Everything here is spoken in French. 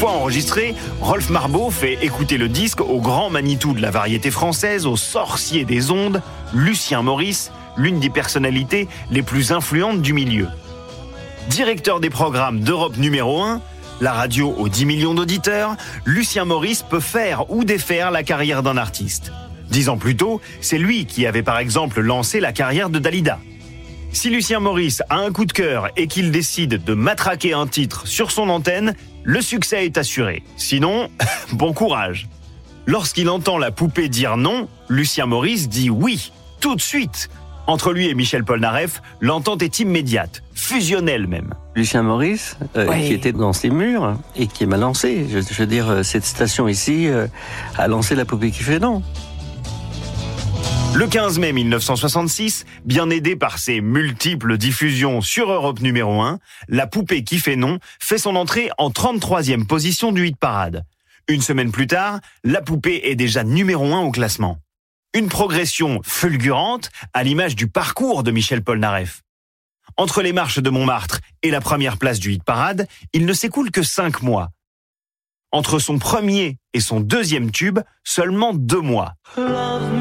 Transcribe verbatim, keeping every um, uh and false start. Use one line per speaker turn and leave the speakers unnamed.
fois enregistré, Rolf Marbot fait écouter le disque au grand Manitou de la variété française, au sorcier des ondes, Lucien Maurice, l'une des personnalités les plus influentes du milieu. Directeur des programmes d'Europe numéro un, la radio aux dix millions d'auditeurs, Lucien Maurice peut faire ou défaire la carrière d'un artiste. Dix ans plus tôt, c'est lui qui avait par exemple lancé la carrière de Dalida. Si Lucien Maurice a un coup de cœur et qu'il décide de matraquer un titre sur son antenne, le succès est assuré. Sinon, bon courage. Lorsqu'il entend la poupée dire non, Lucien Maurice dit oui, tout de suite. Entre lui et Michel Polnareff, l'entente est immédiate, fusionnelle même.
Lucien Maurice, euh,
Oui.
qui était dans ces murs et qui m'a lancé. Je, je veux dire, cette station ici euh, a lancé la poupée qui fait non.
Le quinze mai mille neuf cent soixante-six, bien aidé par ses multiples diffusions sur Europe numéro un, la poupée qui fait non fait son entrée en trente-troisième position du hit parade. Une semaine plus tard, la poupée est déjà numéro un au classement. Une progression fulgurante à l'image du parcours de Michel Polnareff. Entre les marches de Montmartre et la première place du hit parade, il ne s'écoule que cinq mois. Entre son premier et son deuxième tube, seulement deux mois.